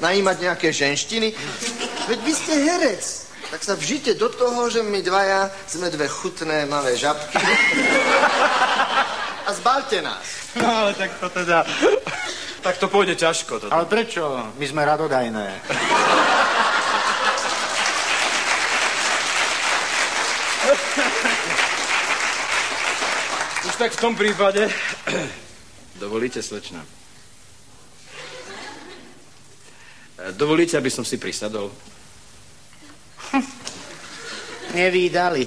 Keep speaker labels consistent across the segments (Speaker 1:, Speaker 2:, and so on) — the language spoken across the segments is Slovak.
Speaker 1: najímať nejaké ženštiny. Veď vy ste herec. Tak sa vžite do toho, že my dvaja sme dve chutné malé žabky. A zbalte nás.
Speaker 2: No ale tak to teda... Tak to pôjde ťažko. Toto.
Speaker 3: Ale prečo? My sme radodajné.
Speaker 2: Už tak v tom prípade... Dovolíte, slečna? Dovolíte, aby som si prisadol?
Speaker 3: Nevídali.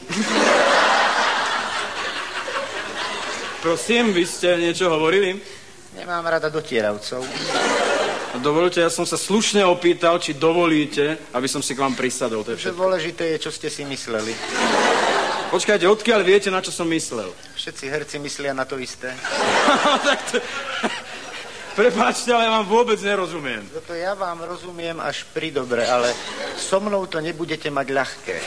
Speaker 2: Prosím, vy ste niečo hovorili?
Speaker 3: Nemám rada dotieravcov.
Speaker 2: Dovolte, ja som sa slušne opýtal, či dovolíte, aby som si k vám prisadol. To je všetko.
Speaker 3: Dôležité je, čo ste si mysleli.
Speaker 2: Počkajte, odkiaľ viete, na čo som myslel?
Speaker 3: Všetci herci myslia na to isté.
Speaker 2: Tak to... Prepáčte, ale ja vám vôbec nerozumiem.
Speaker 3: Toto ja vám rozumiem až pri dobre, ale so mnou to nebudete mať ľahké.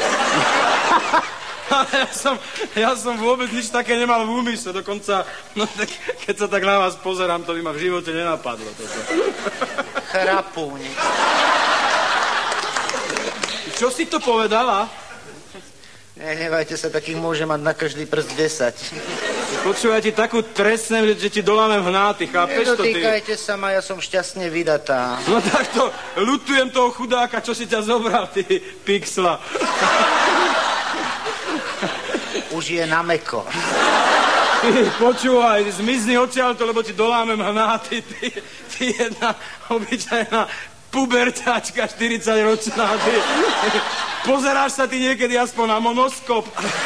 Speaker 2: Ja som vôbec nič také nemal v úmysle, dokonca, no tak, keď sa tak na vás pozerám, to by ma v živote nenapadlo. Toto.
Speaker 3: Chrapúň.
Speaker 2: Čo si to povedala?
Speaker 3: Nehnevajte sa, takých môže mať na každý prst 10.
Speaker 2: Počúvaj ti takú trestnem, že ti dolámem hnáty, chápeš to ty?
Speaker 3: Nedotýkajte sa ma, ja som šťastne vydatá.
Speaker 2: No tak to, ľutujem toho chudáka, čo si ťa zobral, ty pixla.
Speaker 3: Už je na meko.
Speaker 2: Počúvaj, zmizni odtiaľto, lebo ti dolámem hnáty, ty jedna obyčajná pubertáčka 40-ročná, ty. Pozeráš sa ty niekedy aspoň na monoskop?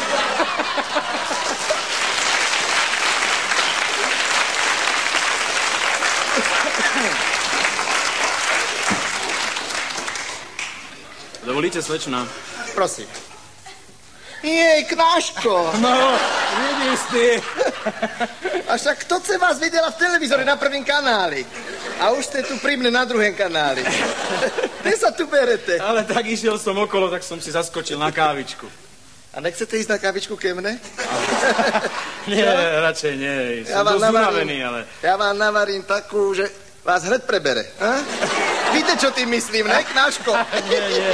Speaker 2: Dovolíte, slečna?
Speaker 1: Prosím. Jej, Knáško.
Speaker 2: No, vidíš ty.
Speaker 1: A však kto se vás videla v televízore na prvým kanáli? A už ste tu pri mne na druhém kanáli. Kde sa tu berete?
Speaker 2: Ale tak išiel som okolo, tak som si zaskočil na kávičku.
Speaker 1: A nechcete ísť na kávičku ke mne?
Speaker 2: Nie, radšej nie. Som dosť unavený, ale...
Speaker 1: Ja vám navarím takú, že vás hned prebere. Víte, čo tým myslím, ne, Knáško?
Speaker 2: Nie.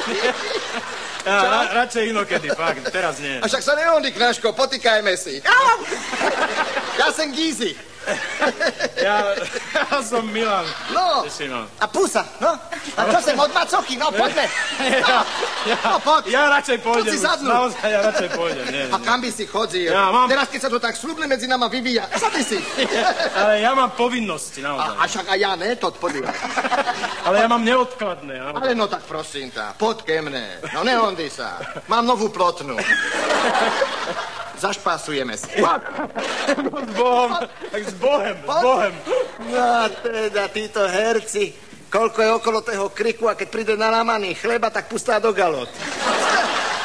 Speaker 2: Ja, radšej inokedy, fakt, teraz nie.
Speaker 1: A však sa neondí, Knáško, potýkajme si. Ja som Gízy.
Speaker 2: Ja som Milan.
Speaker 1: No, a Pusa, no. A čo sem od macochy, no, poďme. No, poď.
Speaker 2: Ja radšej pôjdem.
Speaker 1: Poď si sadnúť.
Speaker 2: Naozaj, ja radšej pôjdem. Nie.
Speaker 1: A kam by si chodil?
Speaker 2: Ja mám...
Speaker 1: Teraz, keď sa to tak slubne medzi nama vyvíja, sadni si.
Speaker 2: Ale ja mám povinnosti, naozaj.
Speaker 1: A však aj ja, ne, to podívaj.
Speaker 2: Ale ja mám neodkladné. Naozaj.
Speaker 1: Ale no tak prosím tá, poď ke mne. No nehondi sa. Mám novú plotnu. Zašpásujeme si.
Speaker 2: S Bohom, tak s Bohem.
Speaker 1: No teda, títo herci, koľko je okolo toho kriku a keď príde nalámaný chleba, tak pustá do galot.